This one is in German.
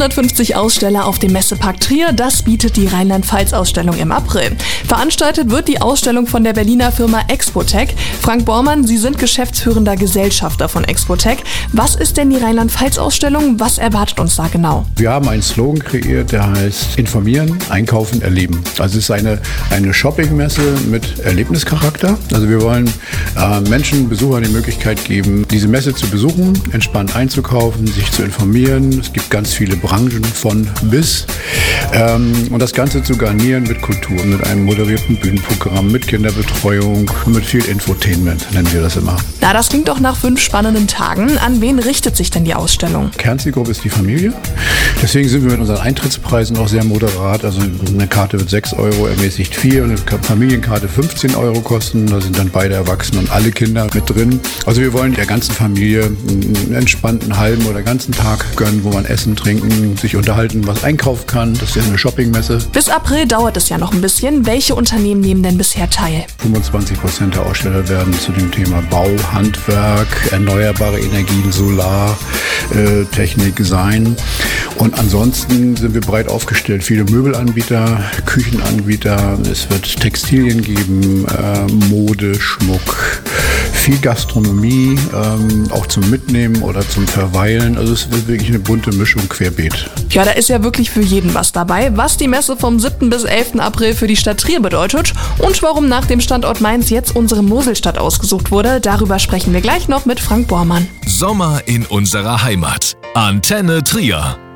150 Aussteller auf dem Messepark Trier, das bietet die Rheinland-Pfalz-Ausstellung im April. Veranstaltet wird die Ausstellung von der Berliner Firma Expotec. Frank Bormann, Sie sind geschäftsführender Gesellschafter von Expotec. Was ist denn die Rheinland-Pfalz-Ausstellung? Was erwartet uns da genau? Wir haben einen Slogan kreiert, der heißt Informieren, Einkaufen, Erleben. Also es ist eine Shoppingmesse mit Erlebnischarakter. Also wir wollen Menschen, Besuchern die Möglichkeit geben, diese Messe zu besuchen, entspannt einzukaufen, sich zu informieren. Es gibt ganz viele Branchen von bis. Und das Ganze zu garnieren mit Kultur, mit einem moderierten Bühnenprogramm, mit Kinderbetreuung, mit viel Infotainment, nennen wir das immer. Na, das klingt doch nach 5 spannenden Tagen. An wen richtet sich denn die Ausstellung? Kernzielgruppe ist die Familie. Deswegen sind wir mit unseren Eintrittspreisen auch sehr moderat. Also eine Karte wird 6 Euro, ermäßigt 4 und eine Familienkarte 15 Euro kosten. Da sind dann beide Erwachsene und alle Kinder mit drin. Also wir wollen der ganzen Familie einen entspannten halben oder ganzen Tag gönnen, wo man essen, trinken, sich unterhalten, was einkaufen kann. Das ist ja eine Shoppingmesse. Bis April dauert es ja noch ein bisschen. Welche Unternehmen nehmen denn bisher teil? 25% der Aussteller werden zu dem Thema Bau, Handwerk, erneuerbare Energien, Solar, Technik sein. Und ansonsten sind wir breit aufgestellt. Viele Möbelanbieter, Küchenanbieter, es wird Textilien geben, Mode, Schmuck, viel Gastronomie, auch zum Mitnehmen oder zum Verweilen. Also es wird wirklich eine bunte Mischung querbeet. Ja, da ist ja wirklich für jeden was dabei, was die Messe vom 7. bis 11. April für die Stadt Trier bedeutet und warum nach dem Standort Mainz jetzt unsere Moselstadt ausgesucht wurde. Darüber sprechen wir gleich noch mit Frank Bormann. Sommer in unserer Heimat. Antenne Trier.